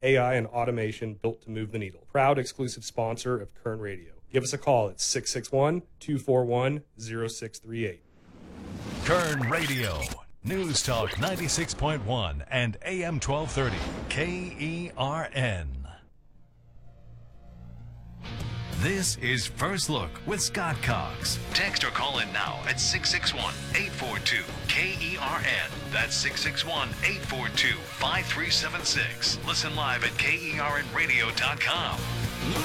AI and automation built to move the needle. Proud exclusive sponsor of Kern Radio. Give us a call at 661-241-0638. Kern Radio. News Talk 96.1 and AM 1230. KERN. This is First Look with Scott Cox. Text or call in now at 661-842-KERN. That's 661-842-5376. Listen live at KERNradio.com.